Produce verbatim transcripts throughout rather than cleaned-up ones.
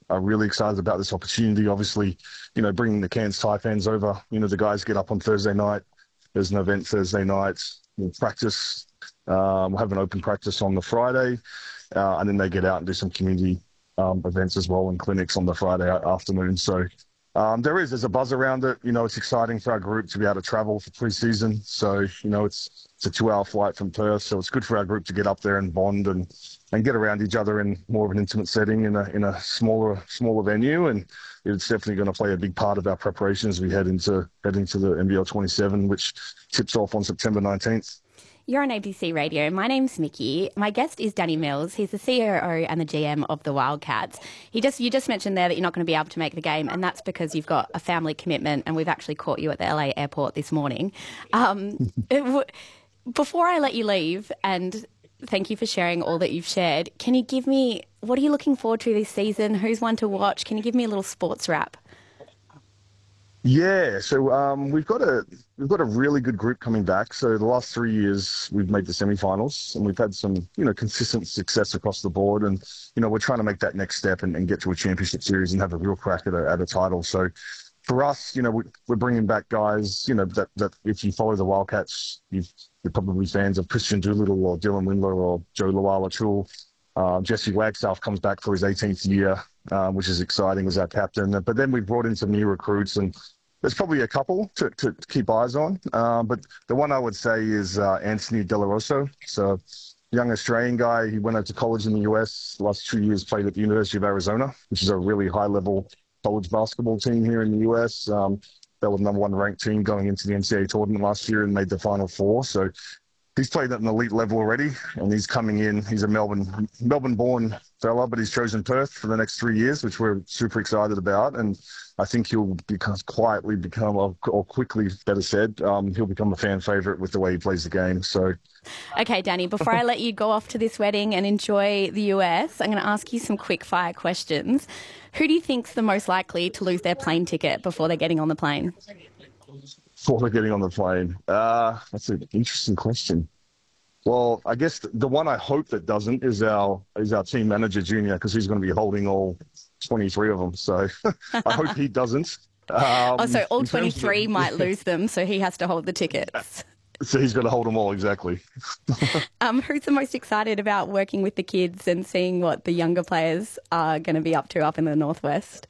are really excited about this opportunity. Obviously, you know, bringing the Cairns Taipans over, you know, the guys get up on Thursday night. There's an event Thursday night. We'll practice. Um, we'll have an open practice on the Friday, uh, and then they get out and do some community um, events as well and clinics on the Friday afternoon. So um, there is, there's a buzz around it. You know, it's exciting for our group to be able to travel for pre-season. So, you know, it's it's a two-hour flight from Perth. So it's good for our group to get up there and bond and, and get around each other in more of an intimate setting in a in a smaller smaller venue. And it's definitely going to play a big part of our preparation as we head into head into the N B L twenty-seven, which tips off on September nineteenth. You're on A B C Radio. My name's Mickey. My guest is Danny Mills. He's the C O O and the G M of the Wildcats. He just You just mentioned there that you're not going to be able to make the game, and that's because you've got a family commitment, and we've actually caught you at the L A airport this morning. Um, it w- before I let you leave, and thank you for sharing all that you've shared, can you give me, what are you looking forward to this season? Who's one to watch? Can you give me a little sports wrap? Yeah, so um, we've got a we've got a really good group coming back. So the last three years we've made the semi-finals, and we've had some you know consistent success across the board. And you know we're trying to make that next step and, and get to a championship series and have a real crack at a, at a title. So for us, you know we, we're bringing back guys. You know that that if you follow the Wildcats, you've, you're probably fans of Christian Doolittle or Dylan Windler or Joe Lawala-Chul. Uh, Jesse Wagstaff comes back for his eighteenth year. Um, which is exciting as our captain. But then we brought in some new recruits, and there's probably a couple to, to keep eyes on. Um, but the one I would say is uh, Anthony De La Rosa. So young Australian guy. He went out to college in the U S. The last two years played at the University of Arizona, which is a really high-level college basketball team here in the U S. Um, they were the number one ranked team going into the N C double A tournament last year and made the Final Four. So he's played at an elite level already, and he's coming in. He's a Melbourne Melbourne-born fella, but he's chosen Perth for the next three years, which we're super excited about. And I think he'll become, quietly become, or, or quickly, better said, um, he'll become a fan favourite with the way he plays the game. So, okay, Danny, before I let you go off to this wedding and enjoy the U S, I'm going to ask you some quick-fire questions. Who do you think's the most likely to lose their plane ticket before they're getting on the plane? Before they're getting on the plane? Uh, that's an interesting question. Well, I guess the, the one I hope that doesn't is our is our team manager, Junior, because he's going to be holding all twenty-three of them. So I hope he doesn't. Um, oh, so all twenty-three of, might lose them, so he has to hold the tickets. So he's got to hold them all, exactly. um, who's the most excited about working with the kids and seeing what the younger players are going to be up to up in the Northwest?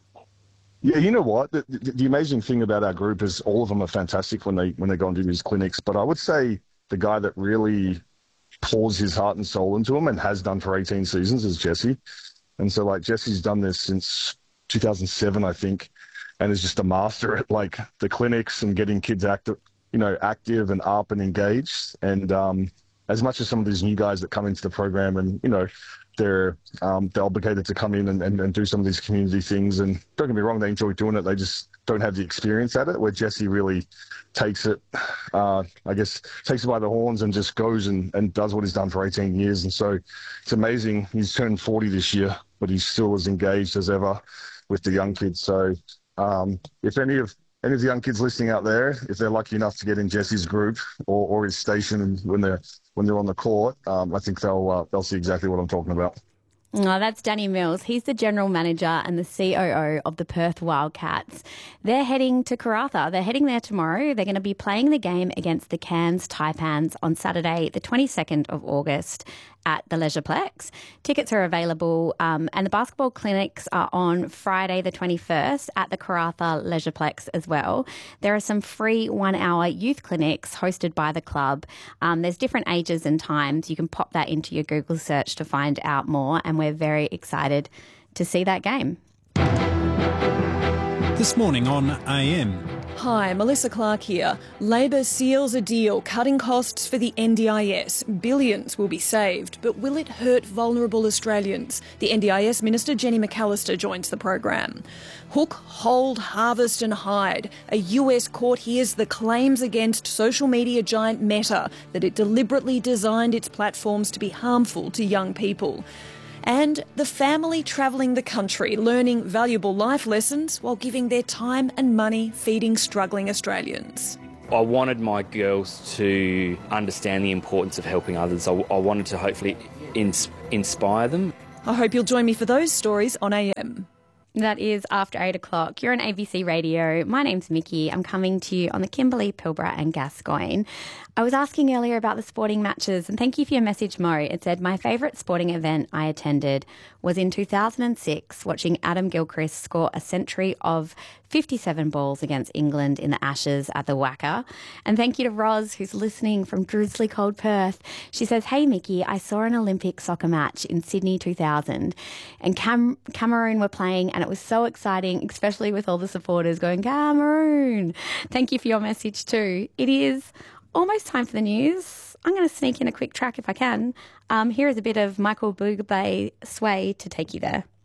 Yeah, you know what? The, the, the amazing thing about our group is all of them are fantastic when they when they go and do these clinics. But I would say the guy that really pours his heart and soul into them and has done for eighteen seasons is Jesse. And so, like, Jesse's done this since two thousand seven, I think, and is just a master at, like, the clinics and getting kids active, you know, active and up and engaged. And um, as much as some of these new guys that come into the program and, you know, they're um, they're obligated to come in and, and, and do some of these community things. And don't get me wrong, they enjoy doing it. They just don't have the experience at it, where Jesse really takes it, uh, I guess, takes it by the horns and just goes and, and does what he's done for eighteen years. And so it's amazing. He's turned forty this year, but he's still as engaged as ever with the young kids. So um, if any of any of the young kids listening out there, if they're lucky enough to get in Jesse's group or, or his station when they're when they're on the court, um, I think they'll uh, they'll see exactly what I'm talking about. Oh, that's Danny Mills. He's the General Manager and the C O O of the Perth Wildcats. They're heading to Karratha. They're heading there tomorrow. They're going to be playing the game against the Cairns Taipans on Saturday, the twenty-second of August at the Leisureplex. Tickets are available um, and the basketball clinics are on Friday the twenty-first at the Karratha Leisureplex as well. There are some free one-hour youth clinics hosted by the club. Um, there's different ages and times. You can pop that into your Google search to find out more, and we're very excited to see that game. This morning on A M. Hi, Melissa Clark here. Labor seals a deal cutting costs for the N D I S. Billions will be saved, but will it hurt vulnerable Australians? The N D I S Minister Jenny McAllister joins the program. Hook, hold, harvest and hide. A U S court hears the claims against social media giant Meta that it deliberately designed its platforms to be harmful to young people. And the family travelling the country, learning valuable life lessons while giving their time and money feeding struggling Australians. I wanted my girls to understand the importance of helping others. I, I wanted to hopefully ins- inspire them. I hope you'll join me for those stories on A M. That is after eight o'clock. You're on A B C Radio. My name's Mickey. I'm coming to you on the Kimberley, Pilbara and Gascoyne. I was asking earlier about the sporting matches, and thank you for your message, Mo. It said, my favourite sporting event I attended was in two thousand six, watching Adam Gilchrist score a century of fifty-seven balls against England in the Ashes at the Wacker. And thank you to Roz, who's listening from drizzly cold Perth. She says, hey, Mickey, I saw an Olympic soccer match in Sydney two thousand, and Cam- Cameroon were playing, and it was so exciting, especially with all the supporters going, Cameroon. Thank you for your message too. It is almost time for the news. I'm going to sneak in a quick track if I can. Um, here is a bit of Michael Bublé Sway to take you there.